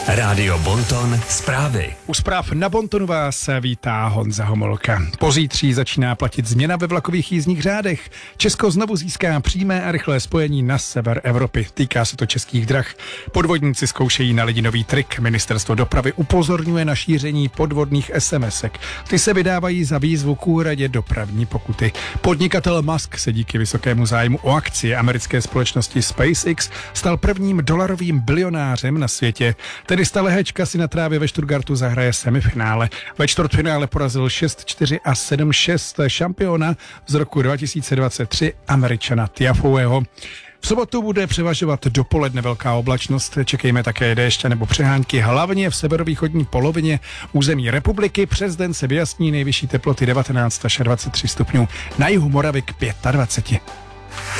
Rádio Bonton zprávy. U zpráv na Bontonu vás vítá Honza Homolka. Pozítří začíná platit změna ve vlakových jízdních řádech. Česko znovu získá přímé a rychlé spojení na sever Evropy. Týká se to Českých drah. Podvodníci zkoušejí na lidi nový trik. Ministerstvo dopravy upozorňuje na šíření podvodných SMSek. Ty se vydávají za výzvu k úhradě dopravní pokuty. Podnikatel Musk se díky vysokému zájmu o akcie americké společnosti SpaceX stal prvním dolarovým bilionářem na světě. Tenista Lehečka si na trávě ve Stuttgartu zahraje semifinále. Ve čtvrtfinále porazil 6-4 a 7-6 šampiona z roku 2023 Američana Tiafoueho. V sobotu bude převažovat dopoledne velká oblačnost, čekejme také déšť nebo přehánky, hlavně v severovýchodní polovině území republiky. Přes den se vyjasní, nejvyšší teploty 19 až 23 stupňů, na jihu Moravy k 25.